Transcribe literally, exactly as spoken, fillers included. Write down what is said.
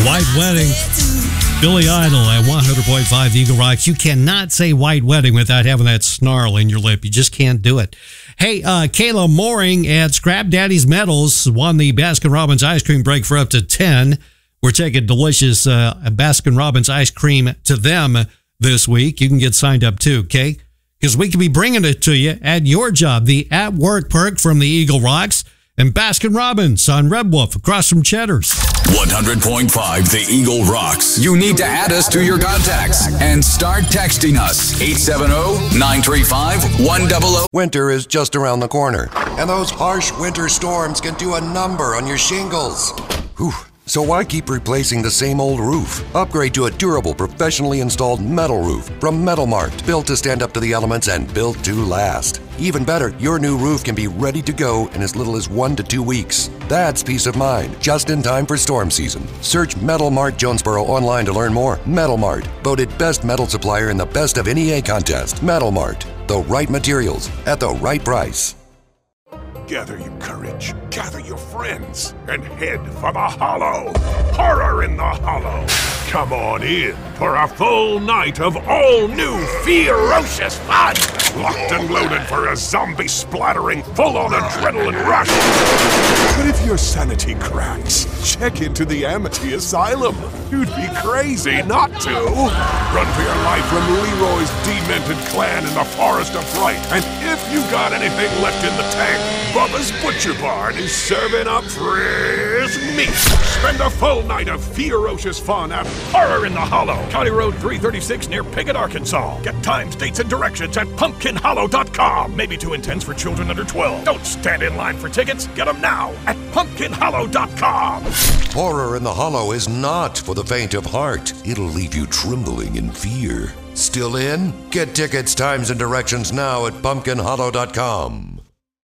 White Wedding. Billy Idol at one hundred point five Eagle Rocks. You cannot say White Wedding without having that snarl in your lip. You just can't do it. Hey, uh, Kayla Mooring at Scrap Daddy's Metals won the Baskin-Robbins ice cream break for up to ten. We're taking delicious uh, Baskin-Robbins ice cream to them this week. You can get signed up too, okay? Because we can be bringing it to you at your job. The At Work perk from the Eagle Rocks and Baskin-Robbins on Red Wolf across from Cheddar's. one hundred point five The Eagle Rocks. You need to add us to your contacts and start texting us. eight seven zero, nine three five, one zero zero. Winter is just around the corner, and those harsh winter storms can do a number on your shingles. Whew. So why keep replacing the same old roof? Upgrade to a durable, professionally installed metal roof from Metal Mart, built to stand up to the elements and built to last. Even better, your new roof can be ready to go in as little as one to two weeks. That's peace of mind, just in time for storm season. Search Metal Mart Jonesboro online to learn more. Metal Mart, voted best metal supplier in the Best of N E A contest. Metal Mart, the right materials at the right price. Gather your courage, gather your friends, and head for the Hollow. Horror in the Hollow. Come on in for a full night of all-new ferocious fun. Locked and loaded for a zombie-splattering, full-on adrenaline rush. But if your sanity cracks, check into the Amity Asylum. You'd be crazy not to. Run for your life from Leroy's demented clan in the Forest of Fright. And if you got anything left in the tank, Bubba's Butcher Barn is serving up fresh meat. Spend a full night of ferocious fun at Horror in the Hollow, County Road three thirty-six near Piggott, Arkansas. Get times, dates, and directions at pumpkin hollow dot com. Maybe too intense for children under twelve. Don't stand in line for tickets. Get them now at pumpkin hollow dot com. Horror in the Hollow is not for the faint of heart. It'll leave you trembling in fear. Still in? Get tickets, times, and directions now at pumpkin hollow dot com.